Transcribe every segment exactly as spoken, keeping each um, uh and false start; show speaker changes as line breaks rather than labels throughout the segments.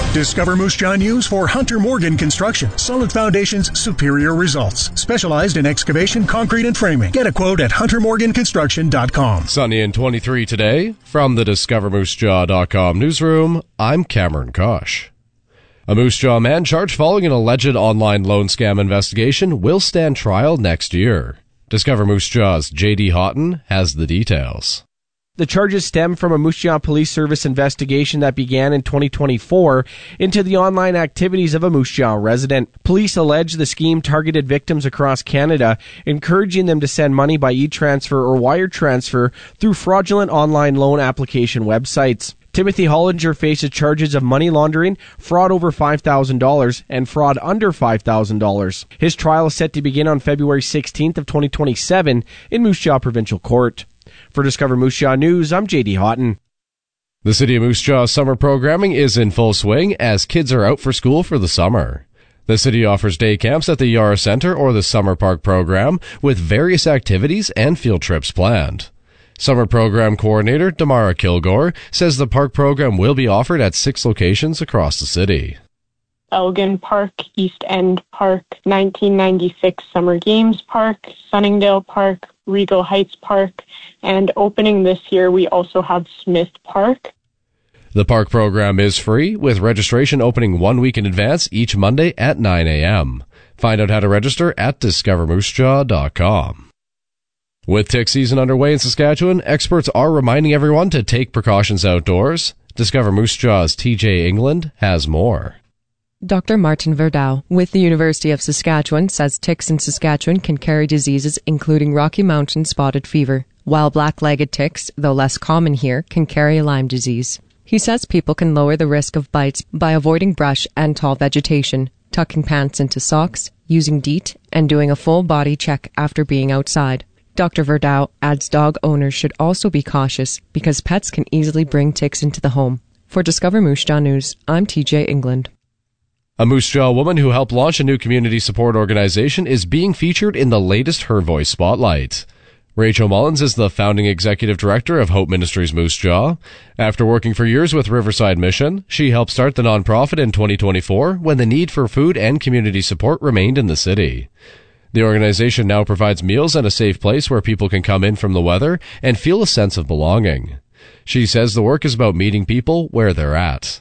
Discover Moose Jaw News for Hunter Morgan Construction. Solid foundations, superior results. Specialized in excavation, concrete, and framing. Get a quote at hunter morgan construction dot com.
Sunny and twenty-three today. From the discover moose jaw dot com newsroom, I'm Cameron Kosh. A Moose Jaw man charged following an alleged online loan scam investigation will stand trial next year. Discover Moose Jaw's J D Houghton has the details.
The charges stem from a Moose Jaw Police Service investigation that began in twenty twenty-four into the online activities of a Moose Jaw resident. Police allege the scheme targeted victims across Canada, encouraging them to send money by e-transfer or wire transfer through fraudulent online loan application websites. Timothy Hollinger faces charges of money laundering, fraud over five thousand dollars, and fraud under five thousand dollars. His trial is set to begin on February sixteenth of twenty twenty-seven in Moose Jaw Provincial Court. For Discover Moose Jaw News, I'm J D Houghton.
The City of Moose Jaw summer programming is in full swing as kids are out for school for the summer. The city offers day camps at the Yara Center or the Summer Park program with various activities and field trips planned. Summer Program Coordinator Damara Kilgore says the park program will be offered at six locations across the city.
Elgin Park, East End Park, nineteen ninety-six Summer Games Park, Sunningdale Park, Regal Heights Park, and opening this year we also have Smith Park.
The park program is free, with registration opening one week in advance each Monday at nine a.m. Find out how to register at discover moose jaw dot com. With tick season underway in Saskatchewan, experts are reminding everyone to take precautions outdoors. Discover Moose Jaw's T J England has more.
Doctor Martin Verdau with the University of Saskatchewan says ticks in Saskatchewan can carry diseases including Rocky Mountain spotted fever, while black-legged ticks, though less common here, can carry Lyme disease. He says people can lower the risk of bites by avoiding brush and tall vegetation, tucking pants into socks, using DEET, and doing a full body check after being outside. Doctor Verdau adds dog owners should also be cautious because pets can easily bring ticks into the home. For Discover Moose Jaw News, I'm T J England.
A Moose Jaw woman who helped launch a new community support organization is being featured in the latest Her Voice Spotlight. Rachel Mullins is the founding executive director of Hope Ministries Moose Jaw. After working for years with Riverside Mission, she helped start the nonprofit in twenty twenty-four when the need for food and community support remained in the city. The organization now provides meals and a safe place where people can come in from the weather and feel a sense of belonging. She says the work is about meeting people where they're at.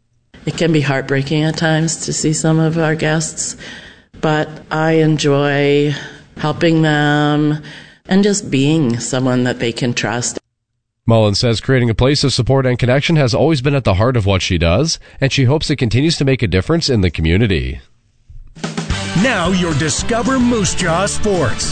It can be heartbreaking at times to see some of our guests, but I enjoy helping them and just being someone that they can trust.
Mullins says creating a place of support and connection has always been at the heart of what she does, and she hopes it continues to make a difference in the community.
Now your Discover Moose Jaw Sports.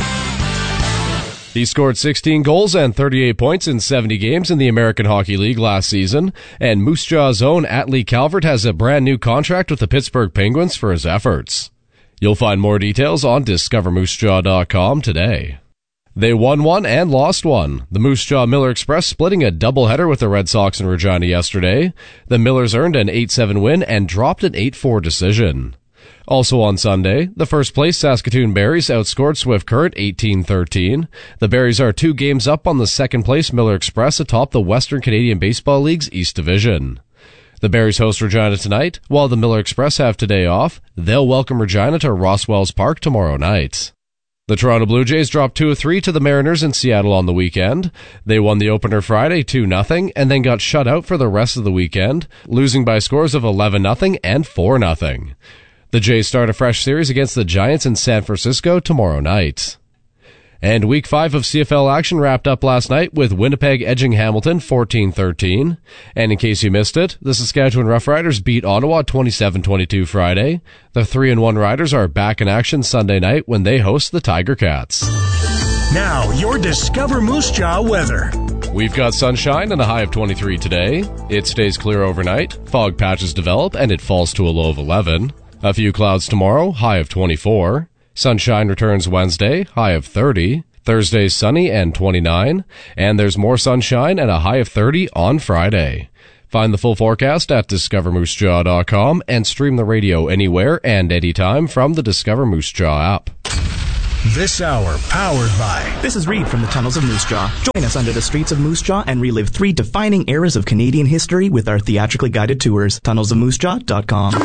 He scored sixteen goals and thirty-eight points in seventy games in the American Hockey League last season, and Moose Jaw's own Atlee Calvert has a brand new contract with the Pittsburgh Penguins for his efforts. You'll find more details on discover moose jaw dot com today. They won one and lost one. The Moose Jaw Miller Express splitting a doubleheader with the Red Sox in Regina yesterday. The Millers earned an eight seven win and dropped an eight four decision. Also on Sunday, the first place Saskatoon Berries outscored Swift Current eighteen thirteen. The Berries are two games up on the second place Miller Express atop the Western Canadian Baseball League's East Division. The Berries host Regina tonight, while the Miller Express have today off. They'll welcome Regina to Rosswells Park tomorrow night. The Toronto Blue Jays dropped two of three to the Mariners in Seattle on the weekend. They won the opener Friday two nothing and then got shut out for the rest of the weekend, losing by scores of eleven nothing and four nothing. The Jays start a fresh series against the Giants in San Francisco tomorrow night. And Week five of C F L action wrapped up last night with Winnipeg edging Hamilton fourteen thirteen. And in case you missed it, the Saskatchewan Roughriders beat Ottawa twenty-seven twenty-two Friday. The three and one Riders are back in action Sunday night when they host the Tiger Cats.
Now, your Discover Moose Jaw weather.
We've got sunshine and a high of twenty-three today. It stays clear overnight. Fog patches develop and it falls to a low of eleven. A few clouds tomorrow, high of twenty-four. Sunshine returns Wednesday, high of thirty. Thursday sunny and twenty-nine. And there's more sunshine and a high of thirty on Friday. Find the full forecast at discover moose jaw dot com and stream the radio anywhere and anytime from the Discover Moose Jaw app.
This hour powered by...
This is Reed from the Tunnels of Moose Jaw. Join us under the streets of Moose Jaw and relive three defining eras of Canadian history with our theatrically guided tours. tunnels of moose jaw dot com.